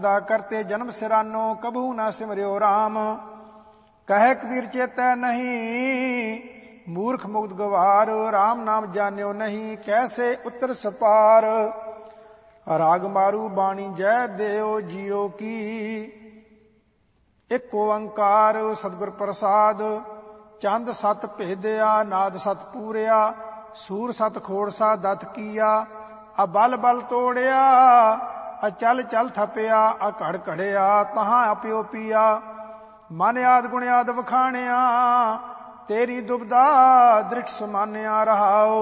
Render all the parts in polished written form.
करते जन्म सिरानो कबहू न सिमरियो राम। कहे कबीर चेतै नहीं मूर्ख मुग्ध गवार। राम नाम जान्यो नहीं कैसे उतर सपार। राग मारू बाणी जय देव जियो की एक ओंकार सतगुर प्रसाद। चंद सत भेदया नाद सत पूरिया सूर सत खोड़सा दत किया। बल बल तोड़िया चल चल थपिया घड़ घड़िया तहां आप्यो पिया। मन आद गुण आद वखाणिया तेरी दुबदा दृढ़ समान्या रहाओ।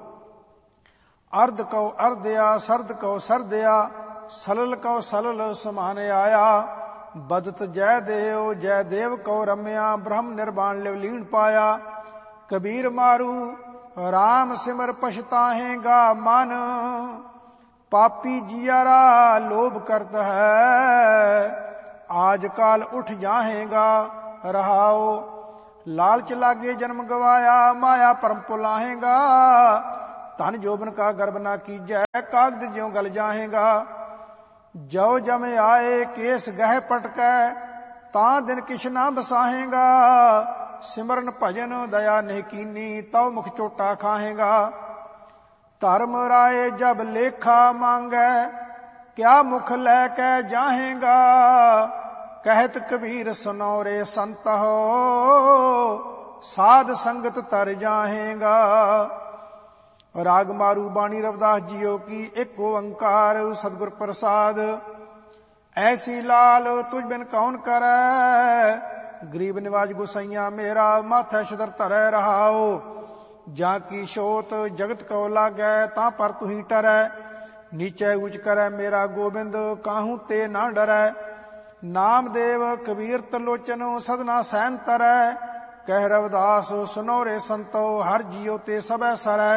अर्ध कौ अर्धया सर्द कौ सर्दया सलल कौ सलल समान आया। बदत जय देव कौ रम्या ब्रह्म निर्वाण लिव लीन पाया। कबीर मारू राम सिमर पछताहेगा मन। पापी जियारा लोभ करत है आज काल उठ जाहेगा रहाओ। लालच लागे जन्म गवाया माया परम पुलाहेगा। धन जोबन का गर्भ ना कीजै कागद ज्यों गल जाहेगा। जो जम आए केस गह पटकै तां दिन किश ना बसाहेगा। सिमरन भजन दया नहीं कीनी तौ मुख चोटा खाहेगा। धर्म राय जब लेखा मांगै क्या मुख लैके जाहेगा। कहत कबीर सुनो रे संत हो साध संगत तर जाहेगा। राग मारू बाणी रविदास जियो की एक ओंकार सतगुर प्रसाद। ऐसी लाल तुझ बिन कौन करे गरीब निवाज गुसैया मेरा माथे छतर धरै रहाओ। जा की शोत जगत को लागै तां पर तुही टरै। नीचे उच करै मेरा गोबिंद काहू ते ना डरै। नामदेव कबीर तलोचन सदना सैन तरੈ। कह रविदास सुनो रे संतो हर जियो ते सबै सरै।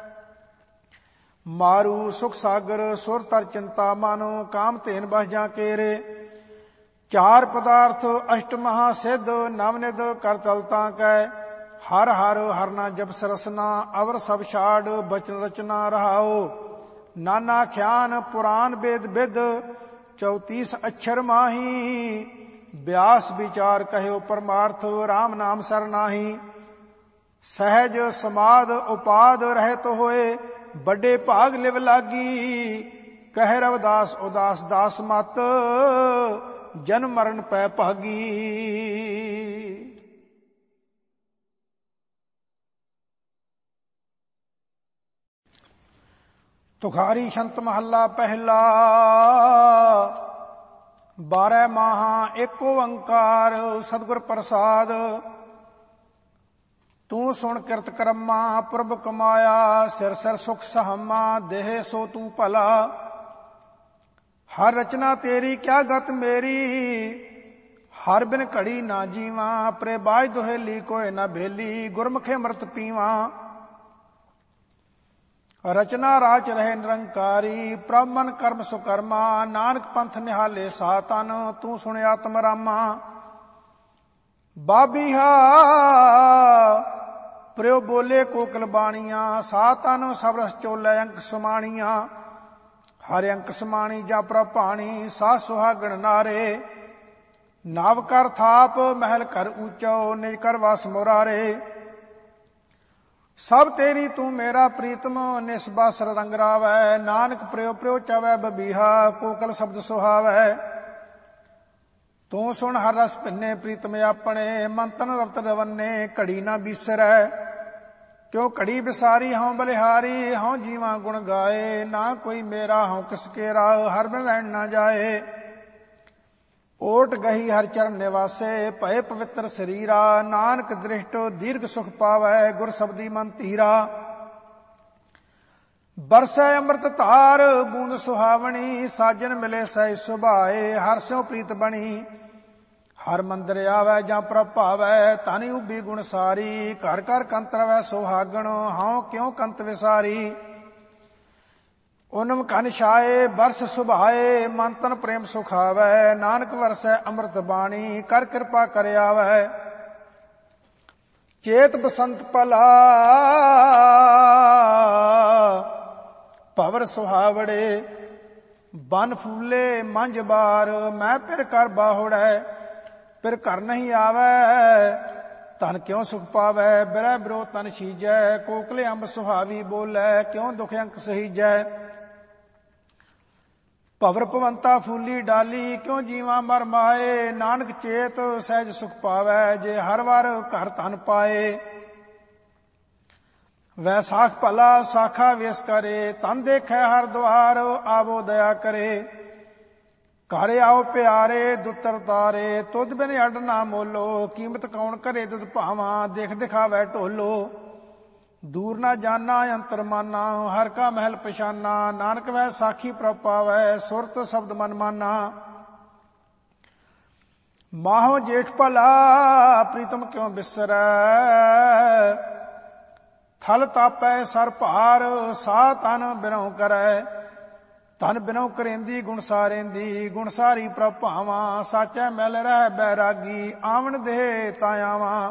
मारू सुख सागर सुर तर चिंता मानो काम तेन बस जा केरे। चार पदार्थ अष्ट महासिद्ध नवनिध कर तलता कै। हर हर हरना जब सरसना अवर सब छाड़ बचन रचना रहाओ। नाना ख्यान पुराण वेद विद 34 अक्षर माही। व्यास विचार कहो परमार्थ राम नाम सरनाही। सहज समाद उपाद रहत होए बड़े भाग लिव लागी। कह रविदास उदास दास मत जन्म मरण पै भागी। तुखारी छंत महला पहला। 12 माहा एक ओंकार सतगुर प्रसाद। तू सुन किरत करमा पुरब कमाया सिर सिर सुख सहमा देह सो तू भला। हर रचना तेरी क्या गत मेरी हर बिन घड़ी ना जीवा। परे बाज दुहेली कोय ना भेली गुरमुखे अमृत पीवा। रचना राच रहे निरंकारी प्रभ मन कर्म सुकर्मा। नानक पंथ निहाले सातन तू सुन आत्म रामा। बाबीहा प्रियो बोले कोकल बाणिया सातन सब रस चोले अंक समाणिया। हर अंक समाणी जा प्रभ पाणी सा सुहागण नारे। नाव कर थाप महल कर ऊंचो निज कर वास मुरारे। सब तेरी तू मेरा प्रीतम निस्बासर रंग रावै। नानक प्रियो प्रियो चवै बबीहा कोकल शब्द सुहावै। तू सुन हर रस भिन्ने प्रीतम अपने मन तन रवत रवन्ने घड़ी ना बीसरै। क्यों घड़ी बिसारी हों बलिहारी हों जीवा गुण गाए। ना कोई मेरा हों किसकेरा हर बिन रहन ना जाए। ओट गही हर चरण निवासे भय पवित्र शरीरा। नानक दृष्ट दीर्घ सुख पावै गुर शब्दी मन धीरा। बरसै अमृत धार बूंद सुहावनी साजन मिले सह सुभाए। हर स्यों प्रीत बनी हर मंदिर आवै जां प्रभ भावै। धनी उबी गुण सारी घर घर कंत रवै सुहागण हों क्यों कंत विसारी। उनम कन छाए बरस सुभाए मन तन प्रेम सुखावै। नानक वरसै अमृत बाणी कर कृपा कर आवै। चेत बसंत भला भवर सुहावड़े ਬਨ ਫੂਲੇ ਮੰਝ ਬਾਰ, ਮੈਂ ਫਿਰ ਕਰ ਬਾਹੁੜੈ, ਫਿਰ ਘਰ ਨਹੀਂ ਆਵੈ। ਧਨ ਕਿਉ ਸੁਖ ਪਾਵੈ, ਬਿਰਹਿ ਬਿਰੋ ਤਨ ਛੀਜੈ। ਕੋਕਲੇ ਅੰਬ ਸੁਹਾਵੀ ਬੋਲੈ, ਕਿਉ ਦੁਖ ਅੰਕ ਸਹੀਜੈ। ਭਵਰ ਭਵੰਤਾ ਫੂਲੀ ਡਾਲੀ, ਕਿਉ ਜੀਵਾ ਮਰ ਮਾਏ। ਨਾਨਕ ਚੇਤ ਸਹਿਜ ਸੁਖ ਪਾਵੈ, ਜੇ ਹਰ ਵਾਰ ਘਰ ਧਨ ਪਾਏ। ਵੈਸਾਖ ਭਲਾ ਸਾਖਾ ਵੇਸ ਕਰੇ, ਤਨ ਦੇਖੈ ਹਰ ਦੁਆਰ। ਆਵੋ ਦਇਆ ਕਰੇ, ਘਰ ਆਓ ਪਿਆਰੇ। ਦੁੱਤਰ ਤਾਰੇ, ਤੁਧ ਬਿਨ ਅੱਡ ਨਾ ਮੋਲੋ। ਕੀਮਤ ਕੌਣ ਕਰੇ ਤੁਧ ਭਾਵਾਂ, ਦੇਖ ਦਿਖਾਵੈ ਢੋਲੋ। ਦੂਰ ਨਾ ਜਾਨਾ ਅੰਤਰ ਮਾਨਾ, ਹਰ ਕਾ ਮਹਿਲ ਪਛਾਨਾ। ਨਾਨਕ ਵੈ ਸਾਖੀ ਪ੍ਰਭ ਪਾਵੈ, ਸੁਰਤ ਸ਼ਬਦ ਮਨ ਮਾਨਾ। ਮਾਹੋ ਜੇਠ ਭਲਾ, ਪ੍ਰੀਤਮ ਕਿਉ ਬਿਸਰੈ। ਥਲ ਤਾਪੈ ਸਰ ਭਾਰ, ਸਾ ਤਨ ਬਿਨਉ ਕਰੈ। ਧਨ ਬਿਨਉ ਕਰੇਂਦੀ ਗੁਣ ਸਾਰੇਂਦੀ, ਗੁਣ ਸਾਰੀ ਪ੍ਰਭ ਭਾਵਾਂ। ਸਾਚੈ ਮਿਲ ਰਹਿ ਬੈਰਾਗੀ, ਆਵਣ ਦੇ ਤਾਂ ਆਵਾਂ।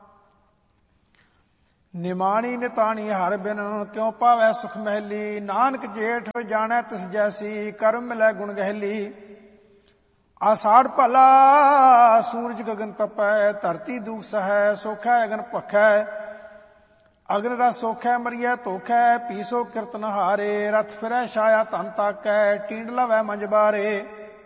ਨਿਮਾਣੀ ਨਿਤਾਣੀ ਹਰ ਬਿਨ, ਕਿਉ ਪਾਵੈ ਸੁਖ ਮਹਿਲੀ। ਨਾਨਕ ਜੇਠ ਜਾਣੈ ਤਿਸ ਜੈਸੀ, ਕਰਮ ਮਿਲੈ ਗੁਣ ਗਹਿਲੀ। ਆਸਾੜ ਭਲਾ, ਸੂਰਜ ਗਗਨ ਤਪੈ। ਧਰਤੀ ਦੂਖ ਸਹੈ, ਸੋਖੈ ਅਗਨ ਭਖੈ। ਅਗਨ ਰਸ ਸੋਖੈ, ਮਰੀਐ ਧੋਖੈ। ਪੀਸੋ ਕਿਰਤਨ ਹਾਰੇ, ਰਥ ਫਿਰੈ ਛਾਇਆ ਧਨ ਤਾਕੈ। ਟੀਂਡ ਲਵੈ ਮੰਝ ਬਾਰੇ,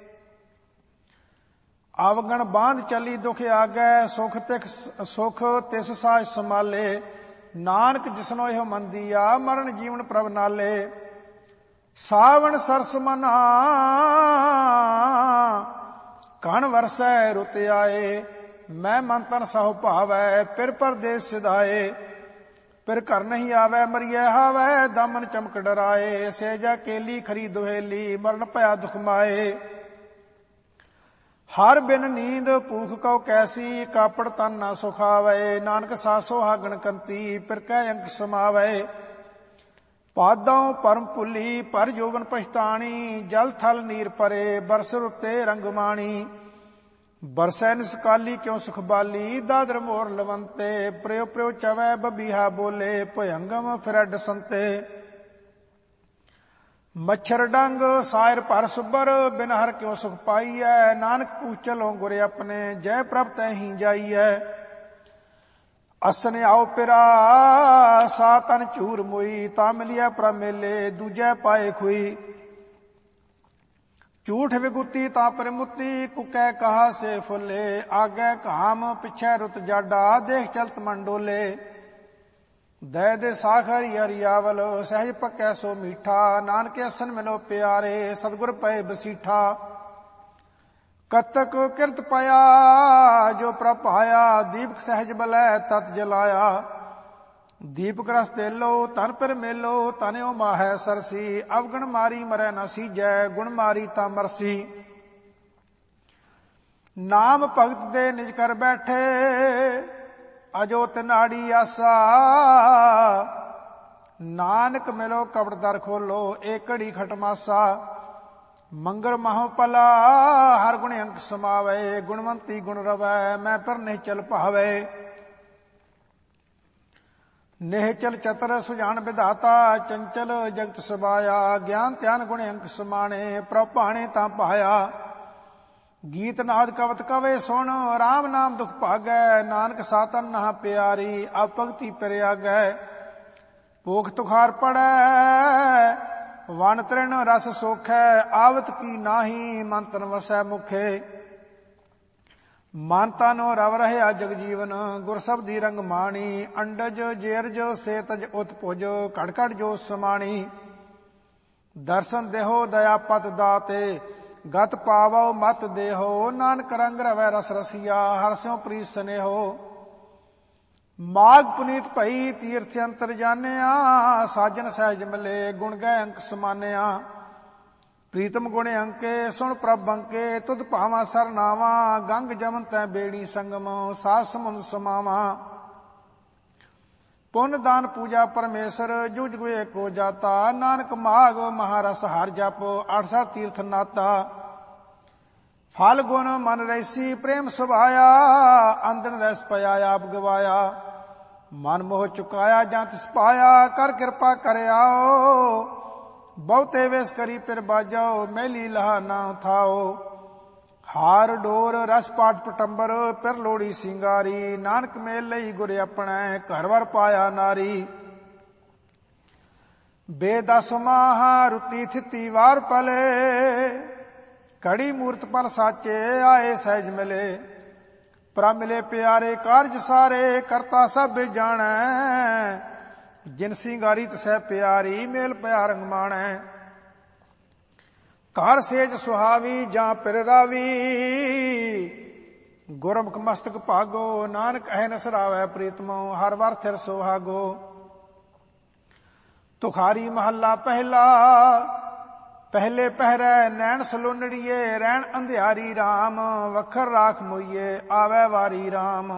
ਆਵਗਣ ਬਾਂਧ ਚੱਲੀ ਦੁਖ ਆਗੈ। ਸੁਖ ਤਿਸ ਸਾਜ ਸਮਾਲੇ। ਨਾਨਕ ਜਿਸਨੋ ਇਹੋ ਮੰਦੀਆ, ਮਰਨ ਜੀਵਨ ਪ੍ਰਭ ਨਾਲੇ। ਸਾਵਣ ਸਰਸ ਮਨਾ, ਕਣ ਵਰਸੈ ਰੁਤ ਆਏ। ਮੈਂ ਮਨ ਤਨ ਸਹੁ ਭਾਵੈ, ਫਿਰ ਪਰਦੇਸ ਸਿਧਾਏ। ਫਿਰ ਘਰ ਨਹੀਂ ਆਵੈ, ਮਰੀਐ ਹਾਵੈ। ਦਾਮਨ ਚਮਕ ਡਰਾਏ, ਸਹਿਜਾ ਕੇਲੀ ਖਰੀ ਦੁਹੇਲੀ। ਮਰਨ ਭਇਆ ਦੁਖ ਮਾਏ। ਹਰ ਬਿਨ ਨੀਂਦ ਭੂਖ ਕਉ ਕੈਸੀ, ਕਾਪੜ ਤਨ ਨਾ ਸੁਖਾਵੈ। ਨਾਨਕ ਸਾਸੋ ਹਾਗਣ ਕੰਤੀ, ਫਿਰ ਕਹਿ ਅੰਕ ਸਮਾਵੈ। ਪਾਦੋਂ ਪਰਮ ਭੁੱਲੀ, ਪਰ ਜੋਬਨ ਪਛਤਾਣੀ। ਜਲ ਥਲ ਨੀਰ ਪਰੇ, ਬਰਸ ਰੁੱਤੇ ਰੰਗ ਮਾਣੀ। ਬਰਸੈ ਨਿਸਕਾਲੀ ਕਿਉ ਸੁਖ ਬਾਲੀ, ਦਾਦਰ ਮੋਰ ਲਵੰਤੇ। ਪ੍ਰਿਉ ਪ੍ਰਿਉ ਚਵੈ ਬਬੀਹਾ ਬੋਲੇ, ਭਯੰਗਮ ਫਿਰੈ ਸੰਤੇ। ਮੱਛਰ ਡੰਗ ਸਾਇਰ ਭਰ ਸੁਬਰ, ਬਿਨ ਹਰ ਕਿਉ ਸੁਖ ਪਾਈਐ। ਨਾਨਕ ਪੂਛ ਚਲੋ ਗੁਰ ਆਪਣੇ, ਜੈ ਪ੍ਰਭ ਤੈਹੀ ਜਾਈਐ। ਅਸਨ ਆਓ ਪਿਰਾ, ਸਾ ਤਨ ਝੂਰ ਮੋਈ। ਤਾ ਮਿਲਿਆ ਪ੍ਰਭ ਮੇਲੇ, ਦੂਜੈ ਪਾਏ ਖੁਈ। ਝੂਠ ਵਿਗੁਤੀ ਤਾਂ ਪਰਮੁੱਤੀ, ਕੁਕੈ ਕਹਾ ਸੇ ਫੁੱਲੇ। ਆਗੈ ਕਾਮ ਪਿਛੈ ਰੁਤ ਜਾਡਾ, ਦੇਖ ਚਲਤ ਮਨ ਡੋਲੇ। ਦੈ ਦੇ ਸਾਖ ਹਰੀ ਹਰੀਆਵਲ, ਸਹਿਜ ਪੱਕੈ ਸੋ ਮੀਠਾ। ਨਾਨਕ ਅਸਨ ਮਿਲੋ ਪਿਆਰੇ, ਸਤਿਗੁਰ ਪਏ ਬਸੀਠਾ। ਕਤਕ ਕਿਰਤ ਪਾਇਆ, ਜੋ ਪ੍ਰਭ ਪਾਇਆ। ਦੀਪਕ ਸਹਿਜ ਬਲੈ, ਤਤ ਜਲਾਇਆ। ਦੀਪਕ ਰਸ ਤੇਲੋ, ਤਨ ਪਰ ਮੇਲੋ। ਤਨਿਓ ਮਾਹੈ ਸਰਸੀ, ਅਵਗਣ ਮਾਰੀ ਮਰੈ ਨਾ ਸੀਜੈ। ਗੁਣ ਮਾਰੀ ਤਾਂ ਮਰਸੀ। ਨਾਮ ਭਗਤ ਦੇ ਨਿਜ ਕਰ ਬੈਠੇ, ਅਜੋ ਤਿਨਾੜੀ ਆਸਾ। ਨਾਨਕ ਮਿਲੋ ਕਪਟ ਦਰ ਖੋਲੋ, ਏਕ ਘੜੀ ਖਟਮਾਸਾ। ਮੰਗਲ ਮਹੁ ਭਲਾ, ਹਰ ਗੁਣ ਅੰਕ ਸਮਾਵੈ। ਗੁਣਵੰਤੀ ਗੁਣ ਰਵੈ, ਮੈਂ ਪਰ ਨਹੀਂ ਚਲ ਭਾਵੈ। ਨਿਹਚਲ ਚਤਰ ਸੁਜਾਨ ਵਿਧਾਤਾ, ਚੰਚਲ ਜਗਤ ਸਬਾਇਆ। ਗਿਆਨ ਧਿਆਨ ਗੁਣ ਅੰਕ ਸਮਾਣੇ, ਪ੍ਰਭ ਭਾਣੇ ਤਾਂ ਪਾਇਆ। ਗੀਤ ਨਾਦ ਕਵਤ ਕਵੇ ਸੁਣ, ਰਾਮ ਨਾਮ ਦੁਖ ਭਾਗੈ। ਨਾਨਕ ਸਾਤਨ ਨਹਾ ਪਿਆਰੀ, ਅਬ ਭਗਤੀ ਪਿਆਗੈ। ਭੋਖ ਤੁਖਾਰ ਪੜੈ, ਵਨ ਤ੍ਰਿਣ ਰਸ ਸੋਖੈ। ਆਵਤ ਕੀ ਨਾਹੀ, ਮਨ ਤਨ ਵਸੈ ਮੁਖੇ। ਮਨ ਤਨ ਰਵ ਰਹਿਆ ਜਗ ਜੀਵਨ, ਗੁਰ ਸਬਦੀ ਰੰਗ ਮਾਣੀ। ਅੰਡਜ ਜੇਰਜ ਸੇਤਜ ਉਤਪੁਜ, ਘੜ ਘੜ ਜੋ ਸਮਾਣੀ। ਦਰਸ਼ਨ ਦੇਹੋ ਦਇਆ ਪਤ ਦਾਤੇ, ਗਤ ਪਾਵੋ ਮਤ ਦੇਹੋ। ਨਾਨਕ ਰੰਗ ਰਵੈ ਰਸ ਰਸੀਆ, ਹਰ ਸਿਉ ਪ੍ਰੀਤ ਸਨੇਹੋ। ਮਾਗ ਪੁਨੀਤ ਭਈ, ਤੀਰਥ ਅੰਤਰ ਜਾਣਿਆ। ਸਾਜਨ ਸਹਿਜ ਮਿਲੇ, ਗੁਣ ਗਏ ਅੰਕ ਸਮਾਨਿਆ। ਪ੍ਰੀਤਮ ਗੁਣ ਅੰਕੇ, ਸੁਣ ਪ੍ਰਭ ਅੰਕੇ। ਤੁਧ ਭਾਵਾਂ ਸਰਨਾਵਾ, ਗੰਗ ਜਮਨ ਤੈ ਬੇੜੀ ਸੰਗਮ। ਸਾਧ ਸਮੁੰਦ ਸਮਾਵਾ। ਪੁੰਨ ਦਾਨ ਪੂਜਾ ਪਰਮੇਸ਼ਰ, ਜੁਗ ਜੁਗ ਏਕੋ ਜਾਤਾ। ਨਾਨਕ ਮਾਗ ਮਹਾਰਸ ਹਰ ਜਪ, 68 ਤੀਰਥ ਨਾਤਾ। ਫਲ ਗੁਣ ਮਨ ਰੈਸੀ, ਪ੍ਰੇਮ ਸੁਭਾਇਆ। ਅੰਦਨ ਰਸ ਪਿਆ ਆਪ ਗਵਾਇਆ। ਮਨ ਮੋਹ ਚੁਕਾਇਆ ਜਾਂ ਤਿਸ ਪਾਇਆ, ਕਰ ਕਿਰਪਾ ਕਰਿਆਓ। ਬਹੁਤੇ ਵੇਸ ਕਰੀ ਫਿਰ ਬਾਜਾਓ, ਮੈਲੀ ਲਹਾ ਨਾ ਉਥਾਓ। ਹਾਰ ਡੋਰ ਰਸ ਪਾਟ ਪਟੰਬਰ, ਫਿਰ ਲੋੜੀ ਸਿੰਗਾਰੀ। ਨਾਨਕ ਮੇਲ ਲਈ ਗੁਰ ਆਪਣੈ, ਘਰ ਵਰ ਪਾਇਆ ਨਾਰੀ। ਬੇਦਸ ਮਾਹ ਰੁਤੀ ਥਿਤੀ ਵਾਰ ਪਲੇ, ਘੜੀ ਮੂਰਤ ਪਰ ਸਾਚੇ ਆਏ ਸਹਿਜ ਮਿਲੇ। ਪ੍ਰਭ ਮਿਲੇ ਪਿਆਰੇ ਕਾਰਜ ਸਾਰੇ, ਕਰਤਾ ਸਭ ਜਾਣੈ। ਜਿਨ ਸਿੰਗਾਰੀ ਤਸੈ ਪਿਆਰੀ, ਮੇਲ ਪਿਆ ਰੰਗ ਮਾਣੈ। ਘਰ ਸੇਜ ਸੁਹਾਵੀ ਜਾਂ ਪਿਰ ਰਾਵੀ, ਗੁਰਮੁਖ ਮਸਤਕ ਭਾਗੋ। ਨਾਨਕ ਹੈ ਨਸਰਾਵੈ ਪ੍ਰੀਤਮੋ, ਹਰ ਵਰ ਥਿਰ ਸੁਹਾਗੋ। ਤੁਖਾਰੀ ਮਹੱਲਾ ਪਹਿਲਾ, ਪਹਿਲੇ ਪਹਿਰੈ ਨੈਣ ਸਲੋਨੜੀਏ, ਰਹਿਣ ਅੰਧਿਆਰੀ ਰਾਮ। ਵਖਰ ਰਾਖ ਮੋਈਏ, ਆਵੈ ਵਾਰੀ ਰਾਮ।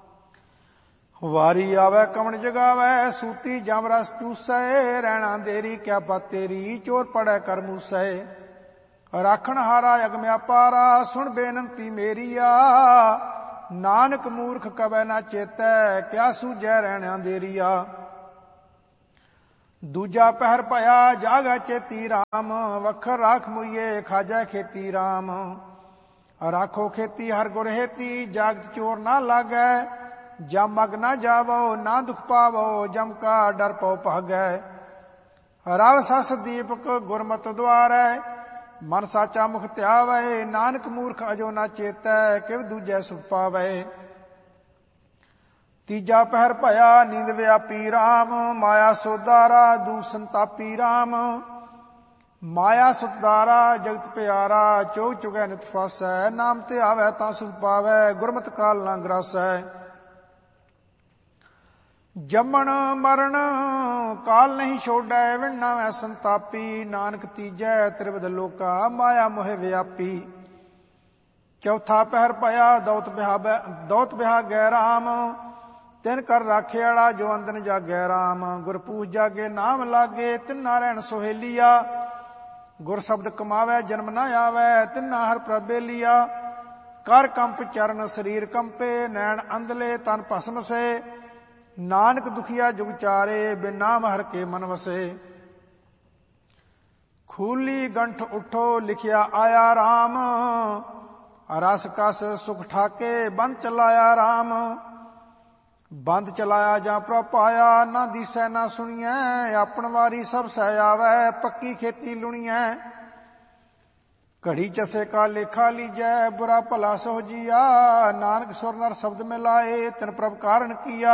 ਵਾਰੀ ਆਵੈ ਕਵਣ ਜਗਾਵੈ, ਸੂਤੀ ਜਮ ਰਸ ਚੂਸੈ। ਰਹਿਣਾ ਦੇਰੀ ਕਿਆ ਪਤ ਤੇਰੀ, ਚੋਰ ਪੜੈ ਕਰ ਮੂਸੈ। ਰਾਖਣ ਹਾਰਾ ਅਗਮ ਅਪਾਰਾ, ਸੁਣ ਬੇਨੰਤੀ ਮੇਰੀਆ। ਨਾਨਕ ਮੂਰਖ ਕਵੈ ਨਾ ਚੇਤੈ, ਕਿਆ ਸੂਝੈ ਰਹਿਣਾ ਦੇਰੀਆ। ਦੂਜਾ ਪਹਿਰ ਭਇਆ ਜਾਗੈ ਚੇਤੀ ਰਾਮ। ਵਖਰ ਰਾਖ ਮੁਈਏ, ਖਾਜੈ ਖੇਤੀ ਰਾਮ। ਰਾਖੋ ਖੇਤੀ ਹਰ ਗੁਰ ਹੇਤੀ, ਜਾਗਤ ਚੋਰ ਨਾ ਲਾਗੈ। ਜਮ ਅਗ ਨਾ ਜਾਵੋ, ਨਾ ਦੁਖ ਪਾਵੋ। ਜਮ ਕਾ ਡਰ ਪਉ ਭਾਗੈ। ਰਵ ਸਸ ਦੀਪਕ ਗੁਰਮਤਿ ਦੁਆਰੈ, ਮਨ ਸਾਚਾ ਮੁਖ ਧਿਆਵੈ। ਨਾਨਕ ਮੂਰਖ ਅਜੋ ਨਾ ਚੇਤੈ, ਕਿਵ ਦੂਜੈ ਸੁਖ ਪਾਵੈ। ਤੀਜਾ ਪਹਿਰ ਭਇਆ ਨੀਂਦ ਵਿਆਪੀ ਰਾਮ। ਮਾਇਆ ਸੋਦਾਰਾ ਦੂ ਸੰਤਾਪੀ ਰਾਮ। ਮਾਇਆ ਸੁਤਦਾਰਾ ਜਗਤ ਪਿਆਰਾ, ਚੋਗ ਚੁਗੈ ਨਿਤ ਫਾਸੈ। ਨਾਮ ਤੇ ਆਵੈ ਤਾਂ ਸੁਖ ਪਾਵੈ, ਗੁਰਮਤਿ ਕਾਲ ਨਾ ਗਰਾਸੈ। ਜੰਮਣ ਮਰਨ ਕਾਲ ਨਹੀਂ ਛੋੜੈ, ਵਿਣਨਾ ਵੈ ਸੰਤਾਪੀ। ਨਾਨਕ ਤੀਜੈ ਤ੍ਰਿਵਧ ਲੋਕਾ, ਮਾਇਆ ਮੋਹਿ ਵਿਆਪੀ। ਚੌਥਾ ਪਹਿਰ ਭਇਆ ਦੌਤ ਬਿਹਾਗੈ ਰਾਮ। ਤਿਨ ਕਰ ਰਾਖਿਆਲਾ, ਜੋ ਅੰਦਨ ਜਾਗੈ ਰਾਮ। ਗੁਰ ਪੂਜ ਜਾਗੇ ਨਾਮ ਲਾਗੇ, ਤਿੰਨਾ ਰਹਿਣ ਸੁਹੇਲੀਆ। ਗੁਰ ਸ਼ਬਦ ਕਮਾਵੈ ਜਨਮ ਨਾ ਆਵੈ, ਤਿੰਨਾ ਹਰ ਪ੍ਰਭ ਬੇਲੀਆ। ਕਰ ਕੰਪ ਚਰਨ ਸਰੀਰ ਕੰਪੇ, ਨੈਣ ਅੰਧਲੇ ਤਨ ਭਸਮ ਸੇ। ਨਾਨਕ ਦੁਖੀਆ ਜੁਗ ਚਾਰੇ, ਬਿਨ ਨਾਮ ਹਰ ਕੇ ਮਨ ਵਸੇ। ਖੂਲੀ ਗੰਠ ਉਠੋ ਲਿਖਿਆ ਆਇਆ ਰਾਮ। ਰਸ ਕਸ ਸੁਖ ਠਾਕੇ, ਬੰਦ ਚਲਾਇਆ ਰਾਮ। ਬੰਦ ਚਲਾਇਆ ਜਾਂ ਪ੍ਰਭ ਪਾਇਆ, ਨਾ ਦੀਸੈ ਨਾ ਸੁਣੀਐ। ਆਪਣ ਵਾਰੀ ਸਭ ਸਹਿ ਆਵੈ, ਪੱਕੀ ਖੇਤੀ ਲੁਣੀਐ। ਘੜੀ ਚਸੇ ਕਾ ਲੇਖਾ ਲੀਜੈ, ਬੁਰਾ ਭਲਾ ਸੋ ਜੀਆ। ਨਾਨਕ ਸੁਰ ਨਰ ਸ਼ਬਦ ਮਿਲਾਏ, ਤਿਨ ਪ੍ਰਭ ਕਾਰਨ ਕੀਆ।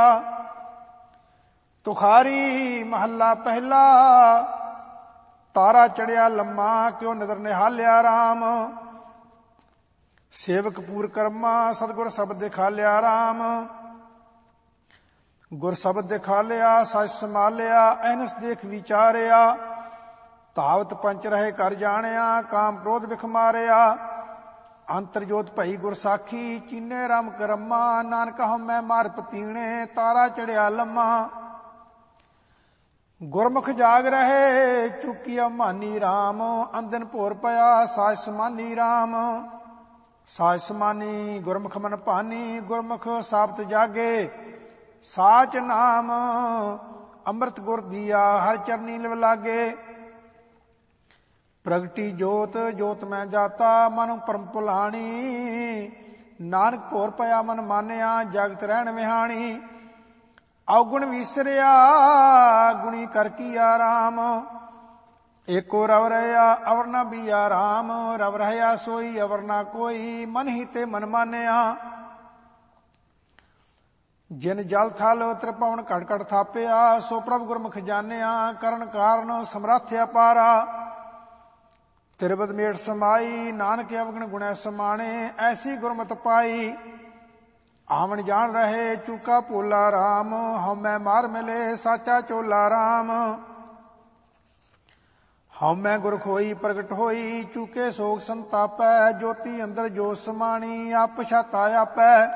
ਤੁਖਾਰੀ ਮਹੱਲਾ ਪਹਿਲਾ, ਤਾਰਾ ਚੜਿਆ ਲੰਮਾ, ਕਿਉ ਨਦਰ ਨਿਹਾਲਿਆ ਰਾਮ। ਸੇਵਕ ਪੂਰ ਕਰਮਾ, ਸਤਿਗੁਰ ਸ਼ਬਦ ਦਿਖਾਲਿਆ ਰਾਮ। ਗੁਰ ਸ਼ਬਦ ਦਿਖਾਲਿਆ, ਸਚ ਸੰਭਾਲਿਆ। ਐਨਸ ਦੇਖ ਵਿਚਾਰਿਆ, ਧਾਵਤ ਪੰਚ ਰਹੇ ਕਰ ਜਾਣਿਆ। ਕਾਮ ਕ੍ਰੋਧ ਵਿਖ ਮਾਰਿਆ, ਅੰਤਰ ਜੋਤ ਭਈ ਗੁਰ ਸਾਖੀ। ਚੀਨੇ ਰਾਮ ਕਰਮਾ, ਨਾਨਕ ਹਉਮੈ ਮਾਰ ਪਤੀਣੇ। ਤਾਰਾ ਚੜਿਆ ਲੰਮਾ, ਗੁਰਮੁਖ ਜਾਗ ਰਹੇ। ਚੁਕੀਆ ਮਾਨੀ ਰਾਮ, ਅੰਦਨ ਭੋਰ ਪਿਆ। ਸਾਜ ਸਮਾਨੀ ਰਾਮ, ਸਾਜ ਸਮਾਨੀ। ਗੁਰਮੁਖ ਮਨ ਭਾਨੀ, ਗੁਰਮੁਖ ਸਾਬਤ ਜਾਗੇ। ਸਾਚ ਨਾਮ ਅੰਮ੍ਰਿਤ ਗੁਰ ਦੀਆ, ਹਰ ਚਰਨੀ ਲਿਵ ਲਾਗੇ। ਪ੍ਰਗਟੀ ਜੋਤ ਜੋਤ ਮੈਂ ਜਾਤਾ, ਮਨ ਪਰਮ ਭੁਲਾਣੀ। ਨਾਨਕ ਭੋਰ ਪਿਆ ਮਨ ਮਾਨਿਆ, ਜਗਤ ਰਹਿਣ ਵਿਹਾਣੀ। ਔਗੁਣ ਵਿਸਰਿਆ, ਗੁਣੀ ਕਰ ਕੀਆ ਰਾਮ। ਏਕੋ ਰਵ ਰਹਿਆ, ਅਵਰ ਨਾ ਬੀਆ ਰਾਮ। ਰਵ ਰਹਿਆ ਸੋਈ, ਅਵਰ ਨਾ ਕੋਈ। ਮਨ ਹੀ ਤੇ ਮਨ ਮਾਨਿਆ। ਜਿਨ ਜਲ ਥਲ ਤ੍ਰਿਪਵਨ ਘਟ ਘਟ ਥਾਪਿਆ, ਸੋ ਪ੍ਰਭ ਗੁਰਮੁਖ ਜਾਣਿਆ। ਕਰਨ ਕਾਰਨ ਸਮਰੱਥ ਅਪਾਰਾ, ਤਿਰਬਦ ਮੇਟ ਸਮਾਈ। ਨਾਨਕ ਅਵਗਣ ਗੁਣੈ ਸਮਾਣੇ, ਐਸੀ ਗੁਰਮਤਿ ਪਾਈ। ਆਵਣ ਜਾਣ ਰਹੇ ਚੂਕਾ ਭੋਲਾ ਰਾਮ। ਹਉਮੈ ਮਾਰ ਮਿਲੇ ਸਾਚਾ ਚੋਲਾ ਰਾਮ। ਹਉਮੈ ਗੁਰ ਖੋਈ ਪ੍ਰਗਟ ਹੋਈ, ਚੂਕੇ ਸੋਗ ਸੰਤਾਪੈ। ਜੋਤੀ ਅੰਦਰ ਜੋਤ ਸਮਾਣੀ, ਆਪ ਪਛਾਤਾ ਆਪੈ।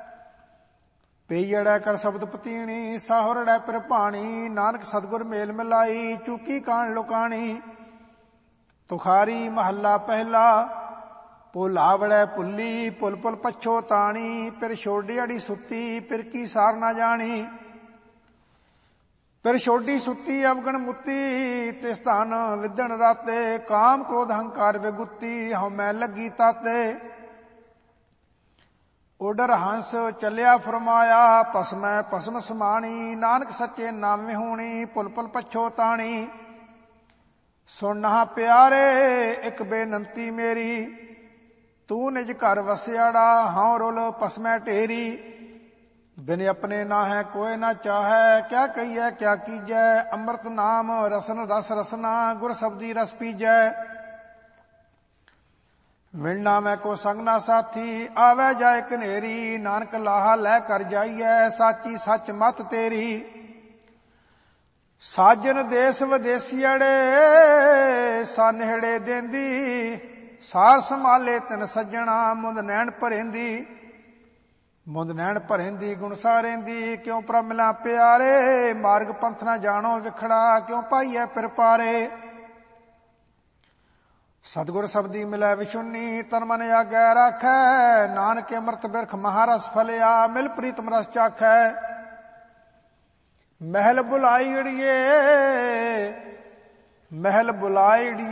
ਪਈੜੈ ਕਰ ਸ਼ਬਦ ਪਤੀਣੀ, ਸਾਹੁਰੜੈ ਪਿਰ ਭਾਣੀ। ਨਾਨਕ ਸਤਿਗੁਰ ਮੇਲ ਮਿਲਾਈ, ਚੂਕੀ ਕਾਣ ਲੁਕਾਣੀ। ਤੁਖਾਰੀ ਮਹੱਲਾ ਪਹਿਲਾ, ਭੁਲਾਵੜੈ ਭੁੱਲੀ, ਭੁੱਲ ਭੁੱਲ ਪਛੋ ਤਾਣੀ। ਫਿਰ ਛੋਡੀ ਅੜੀ ਸੁੱਤੀ, ਫਿਰ ਕੀ ਸਾਰ ਨਾ ਜਾਣੀ। ਫਿਰ ਛੋਡੀ ਸੁੱਤੀ ਅਵਗਣ ਮੁੱਤੀ, ਤਿਸ ਧਨ ਵਿਦਣ ਰਾਤੇ, ਕਾਮ ਕ੍ਰੋਧ ਹੰਕਾਰ ਵਿਗੁੱਤੀ, ਹਉ ਮੈਂ ਲੱਗੀ ਤਾਤੇ। ਉਡਰ ਹੰਸ ਚੱਲਿਆ ਫਰਮਾਇਆ, ਭਸਮੈ ਭਸਮ ਸਮਾਣੀ, ਨਾਨਕ ਸੱਚੇ ਨਾਮ ਵਿਹੂਣੀ, ਪੁਲ ਪੁਲ ਪਛੋ ਤਾਣੀ। ਸੁਣਨਾ ਪਿਆਰੇ ਇੱਕ ਬੇਨੰਤੀ ਮੇਰੀ, ਤੂੰ ਨਿਜ ਘਰ ਵਸਿਆੜਾ, ਹਉ ਰੁਲ ਭਸਮੈ ਢੇਰੀ। ਬਿਨ ਆਪਣੇ ਨਾ ਹੈ ਕੋਇ ਨਾ ਚਾਹੈ, ਕਿਆ ਕਹੀਐ ਕਿਆ ਕੀਜੈ, ਅੰਮ੍ਰਿਤ ਨਾਮ ਰਸਨ ਰਸ ਰਸਨਾ, ਗੁਰ ਸਬਦੀ ਰਸ ਪੀਜੈ। ਵਿਣ ਨਾਮੈ ਕੋ ਸੰਗ ਨਾ ਸਾਥੀ, ਆਵੈ ਜਾਏ ਕਨੇਰੀ, ਨਾਨਕ ਲਾਹਾ ਲੈ ਕਰ ਜਾਈਐ, ਸਾਚੀ ਸੱਚ ਮਤ ਤੇਰੀ। ਸਾਜਨ ਦੇਸ ਵਿਦੇਸੀਅੜੇ, ਸਾਨੇੜੇ ਦੇਂਦੀ, ਸਾਰ ਸੰਭਾਲੇ ਤਿਨ ਸੱਜਣਾ, ਮੁੰਦ ਨੈਣ ਭਰੇਂਦੀ। ਮੁੰਦ ਨੈਣ ਭਰੇਂਦੀ ਗੁਣ ਸਾਰੇਂਦੀ, ਕਿਉ ਪ੍ਰਭ ਮਿਲਾਂ ਪਿਆਰੇ, ਮਾਰਗ ਪੰਥ ਨਾ ਜਾਣੋ ਵਿਖੜਾ, ਕਿਉ ਪਾਈਐ ਫਿਰ ਪਾਰੇ। ਸਤਿਗੁਰ ਸਬਦੀ ਮਿਲੈ ਵਿਸ਼ੁੰਨੀ, ਤਨ ਮਨ ਆਗੈ ਰਾਖੈ, ਨਾਨਕ ਅੰਮ੍ਰਿਤ ਬਿਰਖ ਮਹਾਰਸ ਫਲਿਆ, ਮਿਲ ਪ੍ਰੀਤਮ ਰਸ ਚਾਖੈ। ਮਹਿਲ ਬੁਲਾਈ ਅੜੀਏ, ਮਹਿਲ ਬੁਲਾਈ